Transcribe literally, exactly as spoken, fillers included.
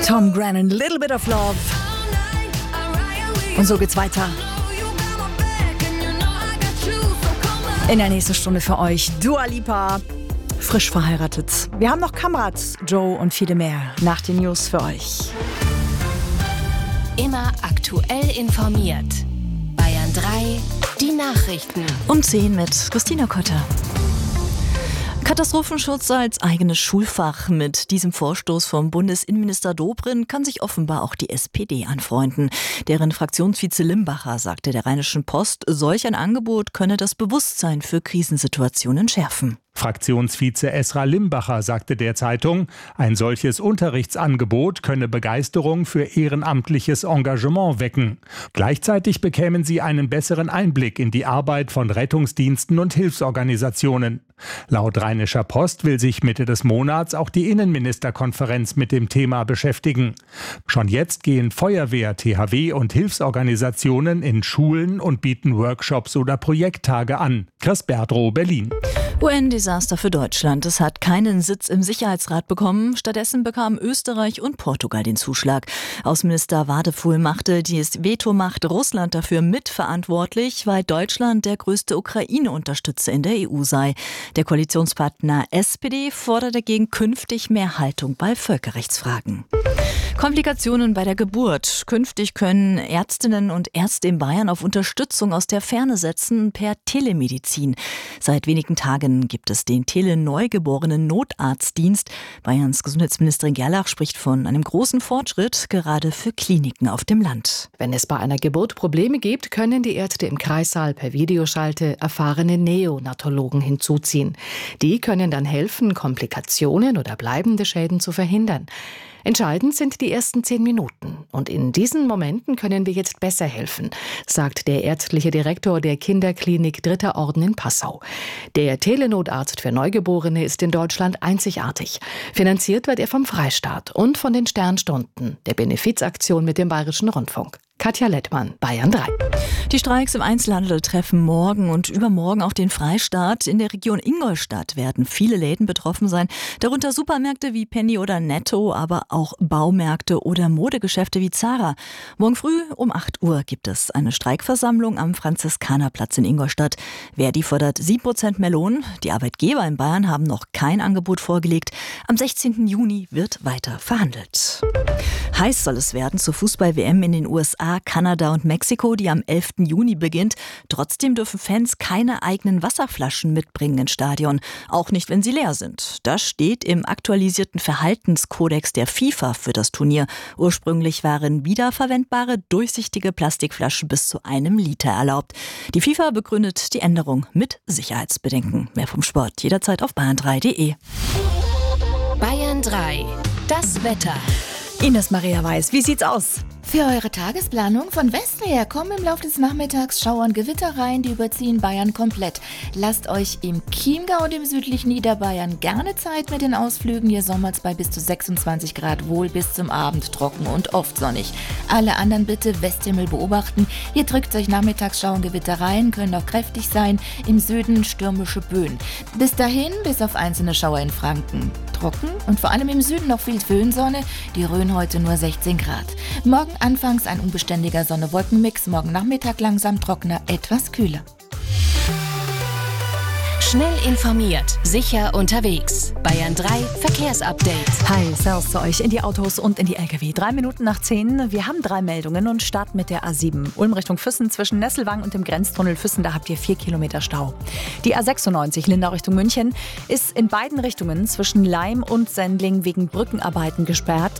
Tom Grennan, Little Bit of Love. Und so geht's weiter. In der nächsten Stunde für euch Dua Lipa, frisch verheiratet. Wir haben noch Kamerad, Joe und viele mehr nach den News für euch. Immer aktuell informiert. Bayern drei, die Nachrichten. Um zehn mit Christina Kotter. Katastrophenschutz als eigenes Schulfach. Mit diesem Vorstoß vom Bundesinnenminister Dobrindt kann sich offenbar auch die S P D anfreunden. Deren Fraktionsvize Limbacher sagte der Rheinischen Post, solch ein Angebot könne das Bewusstsein für Krisensituationen schärfen. Fraktionsvize Esra Limbacher sagte der Zeitung, ein solches Unterrichtsangebot könne Begeisterung für ehrenamtliches Engagement wecken. Gleichzeitig bekämen sie einen besseren Einblick in die Arbeit von Rettungsdiensten und Hilfsorganisationen. Laut Rheinischer Post will sich Mitte des Monats auch die Innenministerkonferenz mit dem Thema beschäftigen. Schon jetzt gehen Feuerwehr, T H W und Hilfsorganisationen in Schulen und bieten Workshops oder Projekttage an. Chris Berdrow, Berlin. U N-Desaster für Deutschland. Es hat keinen Sitz im Sicherheitsrat bekommen. Stattdessen bekamen Österreich und Portugal den Zuschlag. Außenminister Wadefuhl machte die Vetomacht Russland dafür mitverantwortlich, weil Deutschland der größte Ukraine-Unterstützer in der E U sei. Der Koalitionspartner S P D fordert dagegen künftig mehr Haltung bei Völkerrechtsfragen. Komplikationen bei der Geburt. Künftig können Ärztinnen und Ärzte in Bayern auf Unterstützung aus der Ferne setzen per Telemedizin. Seit wenigen Tagen gibt es den Tele-Neugeborenen Notarztdienst. Bayerns Gesundheitsministerin Gerlach spricht von einem großen Fortschritt, gerade für Kliniken auf dem Land. Wenn es bei einer Geburt Probleme gibt, können die Ärzte im Kreissaal per Videoschalte erfahrene Neonatologen hinzuziehen. Die können dann helfen, Komplikationen oder bleibende Schäden zu verhindern. Entscheidend sind die ersten zehn Minuten. Und in diesen Momenten können wir jetzt besser helfen, sagt der ärztliche Direktor der Kinderklinik Dritter Orden in Passau. Der Telenotarzt für Neugeborene ist in Deutschland einzigartig. Finanziert wird er vom Freistaat und von den Sternstunden, der Benefizaktion mit dem Bayerischen Rundfunk. Katja Lettmann, Bayern drei. Die Streiks im Einzelhandel treffen morgen und übermorgen auch den Freistaat. In der Region Ingolstadt werden viele Läden betroffen sein, darunter Supermärkte wie Penny oder Netto, aber auch Baumärkte oder Modegeschäfte wie Zara. Morgen früh um acht Uhr gibt es eine Streikversammlung am Franziskanerplatz in Ingolstadt. Verdi fordert sieben Prozent mehr Lohn. Die Arbeitgeber in Bayern haben noch kein Angebot vorgelegt. Am sechzehnten Juni wird weiter verhandelt. Heiß soll es werden zur Fußball-W M in den U S A, Kanada und Mexiko, die am elften Juni beginnt. Trotzdem dürfen Fans keine eigenen Wasserflaschen mitbringen ins Stadion, auch nicht, wenn sie leer sind. Das steht im aktualisierten Verhaltenskodex der FIFA für das Turnier. Ursprünglich waren wiederverwendbare, durchsichtige Plastikflaschen bis zu einem Liter erlaubt. Die FIFA begründet die Änderung mit Sicherheitsbedenken. Mehr vom Sport jederzeit auf bayern drei punkt de. Bayern drei, das Wetter. Ines Maria Weiß, wie sieht's aus? Für eure Tagesplanung von Westen her kommen im Laufe des Nachmittags Schauer und Gewitter rein, die überziehen Bayern komplett. Lasst euch im Chiemgau und im südlichen Niederbayern gerne Zeit mit den Ausflügen. Hier sommert bei bis zu sechsundzwanzig Grad wohl bis zum Abend trocken und oft sonnig. Alle anderen bitte Westhimmel beobachten. Hier drückt euch nachmittags Schauer und Gewitter rein, können auch kräftig sein. Im Süden stürmische Böen. Bis dahin, bis auf einzelne Schauer in Franken. Trocken und vor allem im Süden noch viel Föhnsonne. Die Rhön heute nur sechzehn Grad. Morgen anfangs ein unbeständiger Sonne-Wolken-Mix, morgen Nachmittag langsam trockener, etwas kühler. Schnell informiert, sicher unterwegs. Bayern drei Verkehrsupdate. Hi, Servus zu euch in die Autos und in die L K W. Drei Minuten nach zehn. Wir haben drei Meldungen und starten mit der A sieben. Ulm Richtung Füssen zwischen Nesselwang und dem Grenztunnel Füssen, da habt ihr vier Kilometer Stau. Die A sechsundneunzig Lindau Richtung München ist in beiden Richtungen zwischen Laim und Sendling wegen Brückenarbeiten gesperrt.